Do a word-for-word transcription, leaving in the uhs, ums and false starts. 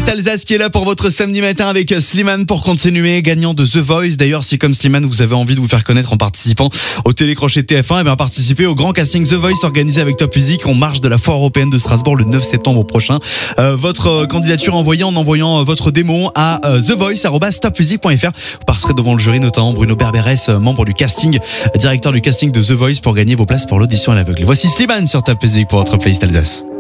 Alsace qui est là pour votre samedi matin avec Slimane pour continuer, gagnant de The Voice. D'ailleurs, si comme Slimane vous avez envie de vous faire connaître en participant au télécrochet T F un, et bien participez au grand casting The Voice organisé avec Top Music en marge de la foire européenne de Strasbourg le neuf septembre prochain. Euh, votre candidature envoyée en envoyant votre démo à euh, the voice arobase top music point f r. Vous passerez devant le jury, notamment Bruno Berberes, membre du casting, directeur du casting de The Voice, pour gagner vos places pour l'audition à l'aveugle. Voici Slimane sur Top Music pour votre playlist Alsace.